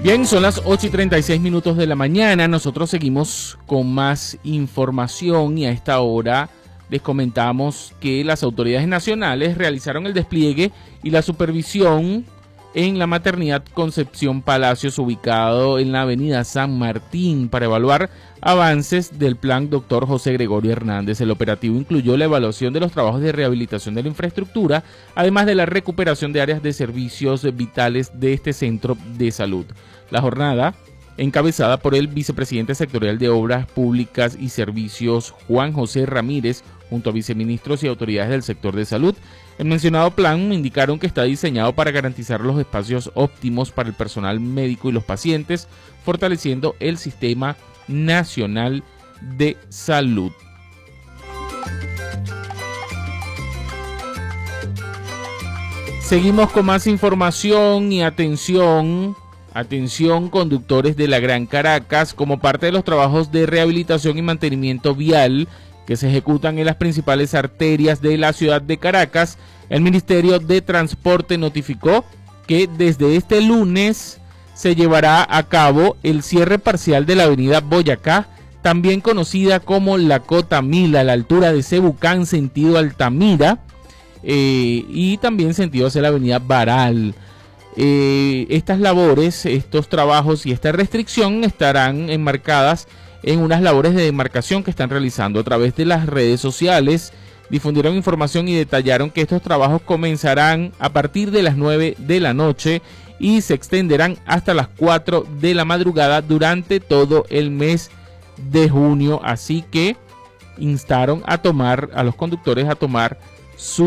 Bien, son las 8:36 de la mañana. Nosotros seguimos con más información y a esta hora les comentamos que las autoridades nacionales realizaron el despliegue y la supervisión en la maternidad Concepción Palacios, ubicado en la avenida San Martín, para evaluar avances del plan Dr. José Gregorio Hernández. El operativo incluyó la evaluación de los trabajos de rehabilitación de la infraestructura, además de la recuperación de áreas de servicios vitales de este centro de salud. La jornada, encabezada por el vicepresidente sectorial de Obras Públicas y Servicios, Juan José Ramírez, junto a viceministros y autoridades del sector de salud. El mencionado plan indicaron que está diseñado para garantizar los espacios óptimos para el personal médico y los pacientes, fortaleciendo el sistema nacional de salud. Seguimos con más información y atención conductores de la Gran Caracas. Como parte de los trabajos de rehabilitación y mantenimiento vial que se ejecutan en las principales arterias de la ciudad de Caracas, el Ministerio de Transporte notificó que desde este lunes se llevará a cabo el cierre parcial de la avenida Boyacá, también conocida como la Cota Mil, a la altura de Cebucán, sentido Altamira, y también sentido hacia la avenida Baral. Estas labores, estos trabajos y esta restricción estarán enmarcadas en unas labores de demarcación que están realizando a través de las redes sociales. Difundieron información y detallaron que estos trabajos comenzarán a partir de las 9 de la noche y se extenderán hasta las 4 de la madrugada durante todo el mes de junio. Así que instaron a los conductores a tomar su